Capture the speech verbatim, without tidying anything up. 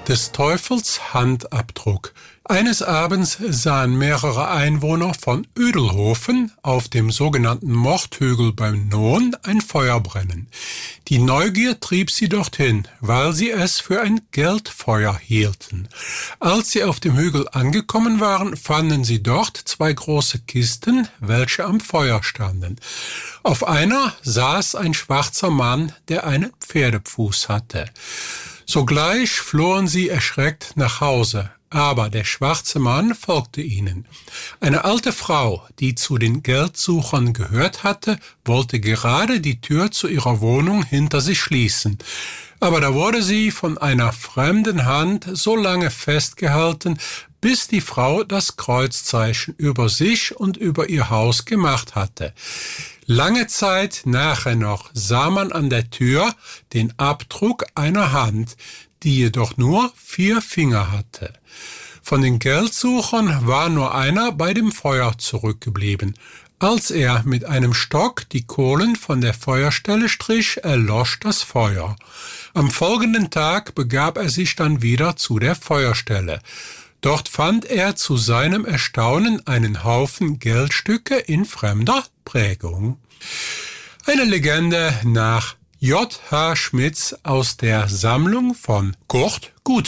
Des Teufels Handabdruck. Eines Abends sahen mehrere Einwohner von Ödelhofen auf dem sogenannten Mordhügel beim Nohn ein Feuer brennen. Die Neugier trieb sie dorthin, weil sie es für ein Geldfeuer hielten. Als sie auf dem Hügel angekommen waren, fanden sie dort zwei große Kisten, welche am Feuer standen. Auf einer saß ein schwarzer Mann, der einen Pferdepfuß hatte. Sogleich flohen sie erschreckt nach Hause, aber der schwarze Mann folgte ihnen. Eine alte Frau, die zu den Geldsuchern gehört hatte, wollte gerade die Tür zu ihrer Wohnung hinter sich schließen. Aber da wurde sie von einer fremden Hand so lange festgehalten, bis die Frau das Kreuzzeichen über sich und über ihr Haus gemacht hatte. Lange Zeit nachher noch sah man an der Tür den Abdruck einer Hand, die jedoch nur vier Finger hatte. Von den Geldsuchern war nur einer bei dem Feuer zurückgeblieben. Als er mit einem Stock die Kohlen von der Feuerstelle strich, erlosch das Feuer. Am folgenden Tag begab er sich dann wieder zu der Feuerstelle. Dort fand er zu seinem Erstaunen einen Haufen Geldstücke in fremder Prägung. Eine Legende nach J H Schmitz aus der Sammlung von Kurt Gut.